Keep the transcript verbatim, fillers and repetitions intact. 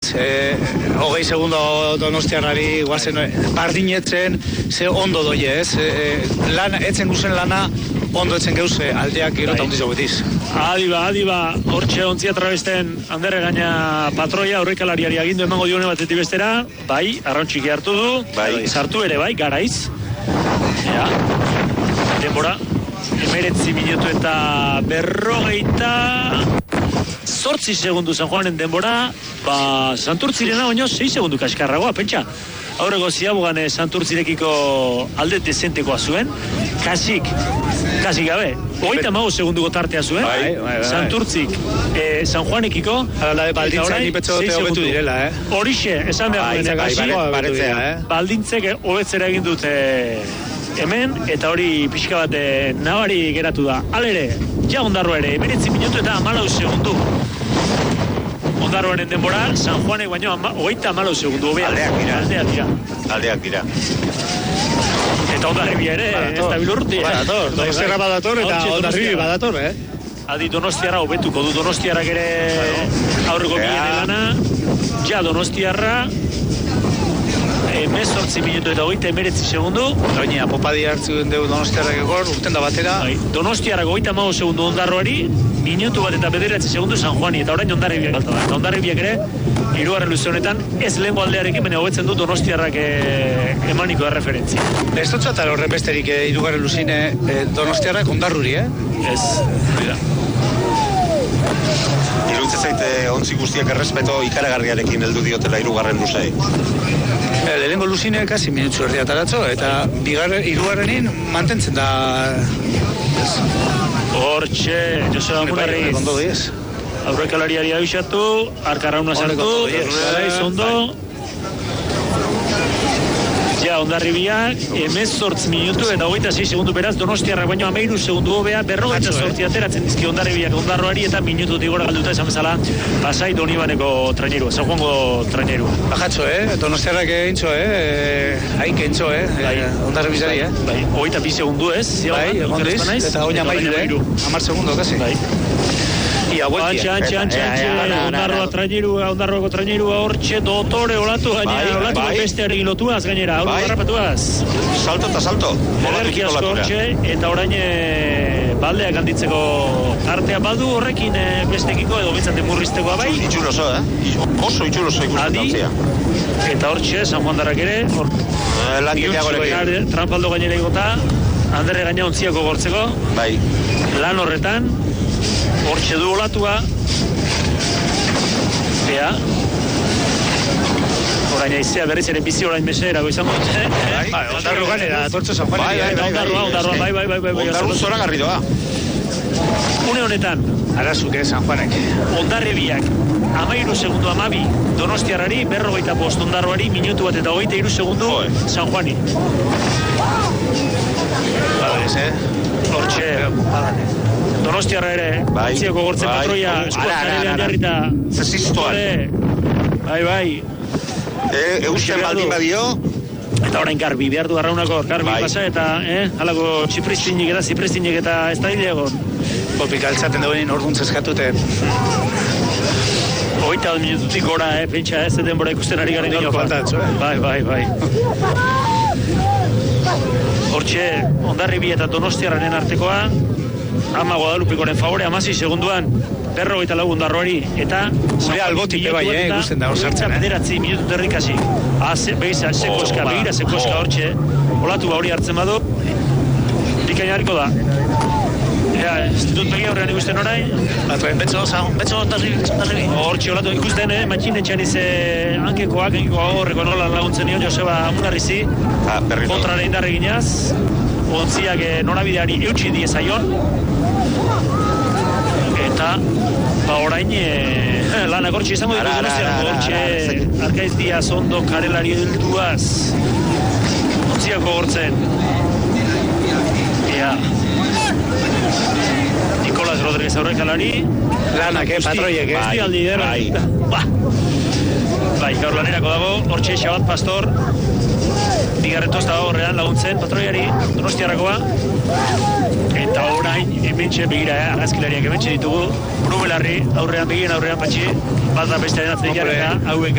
ez? E, hogei segundo Donostiarrari guazen bardinetzen, ze ondo doi, ez? E, lan, etzen guzen lana, ondo etzen geuse aldeak gero eta ondizo betiz. Adiba, adiba, hortxe ontzia trabesten Andere gaina patroia aurrekalariari agindu emango dione batetik bestera, bai, arrauntxiki hartu du, bai, sartu ere bai, garaiz. Ja, denbora, emeretzi minutu eta berrogeita zortzi segundu San Juanen denbora, ba, Santurtzirena oino sei segundu kaskarragoa, pentsa. Aurreko ziabugan eh, Santurtzirekiko alde dezentekoa zuen, kasik, kasik gabe, hogeita mago segunduko tartea zuen, bai, bai, bai. Santurtzik, eh, San Juanekiko, baldintzak nipetxo dute hobetu direla, eh? Horixe, esan behar duen, bai, eh? baldintzek hobetzera egin dute hemen, eta hori pixka bat eh, nabari geratu da. Alere, ja Ondarroa ere, emeretzi minutu eta amalau segundu. Ondarroaren denbora, San Juanek baino hogeita amalau segundu. Aldeak dira. Aldeak dira. Aldeak dira. Eta Ondarribia ere, ez da bilurti. Badator, Donostiarra badator eta Ondarribi badator, eh? Adi Donostiarra hobetuko du, Donostiarrak ere aurreko bilen lana. Ja Donostiarra, emezortzi minutu eta hogeita emeretzi segundu. Oina, popadi hartzen dugu Donostiarrak egor, urten da batera. Donostiarrak hogeita amago segundu Ondarroari, minutu bat eta bederatzi segundu San Juani, eta orain Ondarribiak alta da. Eta Ondarribiak ere, hirugarren luze honetan, ez lehenko aldearekin, baina hobetzen du Donostiarrak e, emaniko da referentzia. Ez dut zatar horren besterik e, hirugarren luzine e, Donostiarrak Ondarruri, eh? Ez, dira. Iruditzen zaite ontzi guztiak errespeto ikaragarriarekin heldu diotela hirugarren luzei. E, lehenko luzine kasi minutzu erdi ataratzo, eta bigarren, hirugarrenin mantentzen da... Hortxe, Joseba Munarriz. Aurrekalariari abisatu, Arkarrauna sartu, garaiz ondo. Ja, Ondarribiak, emezortz minutu eta hogeita sei segundu beraz, Donostiarrak baino amairu segundu hobea, berrogeita zortzi ateratzen dizki Ondarribiak Ondarroari eta minututik gora galduta esan bezala, Pasai Donibaneko traineru, San Juango traineru. Bajatxo, eh? Donostiarrak egintxo, eh? Haik egintxo, eh? Bai. Ondarribizari, eh? Bai, hogeita bi segundu ez? Bai, egondiz, eta oina mairu, eh? Amar segundo, kasi. Bai. Ia, bueltia. Antxe, antxe, antxe, antxe, Ondarroa trainerua, Ondarroako trainerua hortxe, dotore olatu gainera, olatu beste erri lotuaz gainera, hau garrapatuaz. Salto eta salto. Ederki asko hortxe, eta orain baldeak handitzeko artea baldu horrekin bestekiko edo betzaten murriztekoa bai. Itxuroso, eh? Oso itxuroso ikusten dautzia. Eta hortxe, San Juan Darrak ere, lan trampaldo gainera igota, Andere gaina ontziako gortzeko. Bai. Lan horretan, hortxe du olatua. Ea. Orain aizea berriz ere bizi orain meserago izango dute. Bai, Ondarru ganera, tortxo San Juan. Bai, bai, Ondarrua, Ondarrua, bai, bai, bai, bai. Ondarru zora garri doa. Une honetan. Arazuk, eh, San Juanek. Ondarribiak, amairu segundu amabi, Donostiarrari, berrogeita post Ondarruari, minutu bat eta hogeita iru segundu San Juani. Badalez, eh? Hortxe, Donostiarra ere, bai, ziako gortzen bai, patroia, eskuak zarean jarrita. Zesistoan. Bai, bai. E, eusten baldin badio. Eta orain garbi, behar du arraunako, garbi bai. Pasa eta, eh, halako txipristinik eta zipristinik eta ez da hilegon. Popik altzaten duenin orduntz eskatute. Hogeita minututik gora, eh, pentsa ez denbora ikusten ari garen gaur faltatxo, eh? Bai, bai, bai. Hortxe, Ondarribi eta Donostiarraren artekoa, ama Guadalupikoren favore, amasi segunduan, berrogeita lau Ondarroari, eta... Zure albotik bai, eh, ikusten da hor sartzen, eh? Bederatzi minutu terrikasi. Aze, behiza, sekoska, begira sekoska hortxe, olatu hori hartzen badu, bikaina hariko da. Ea, ez dut begi aurrean ikusten orain. Betxo, betxo, Ondarribi. Hortxe olatu ikusten, eh, matxinetxean ize hankekoak, hankekoa horreko nola laguntzen nion, Joseba Munarrizi, kontrara indarre ginaz, ontziak norabideari eutxi diezaion, eta, ba orain, e, lanak hortxe izango ditu Donostiarrako, hortxe, Arkaiz Diaz, ondo, karelari helduaz, ontziako gortzen, ea, Nicolás Rodríguez aurrekalari, lanak, eh, patroiek, eh? Guzti aldi dira. Bai, bai, gaur lanerako dago, hortxe Xabat Pastor, bigarren tosta dago horrean laguntzen, patroiari, Donostiarrakoa, eta orain, hementxe begira, eh, argazkilariak hementxe ditugu, Brubelarri, aurrean begien aurrean patxi, bat da beste den atzeik jarreta, hauen